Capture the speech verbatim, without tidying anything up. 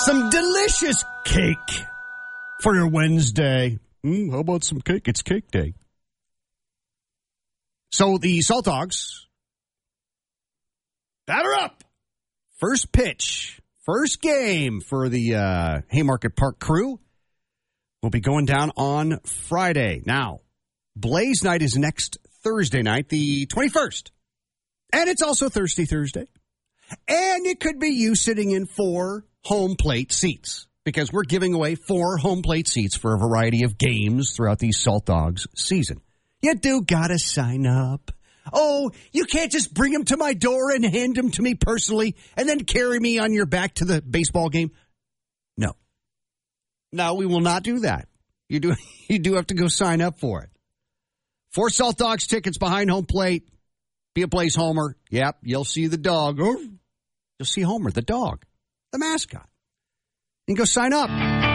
Some delicious cake for your Wednesday. Mm, how about some cake? It's cake day. So the Salt Dogs, batter up. First pitch, first game for the uh, Haymarket Park crew will be going down on Friday. Now, Blaze Night is next Thursday night, the twenty-first. And it's also Thirsty Thursday. And it could be you sitting in four home plate seats, because we're giving away four home plate seats for a variety of games throughout the Salt Dogs season. You do gotta sign up. Oh, you can't just bring them to my door and hand them to me personally and then carry me on your back to the baseball game. No. No, we will not do that. You do, you do have to go sign up for it. Four Salt Dogs tickets behind home plate. Be a Blaze Homer. Yep, you'll see the dog. Oh, you'll see Homer, the dog, the mascot. You can go sign up.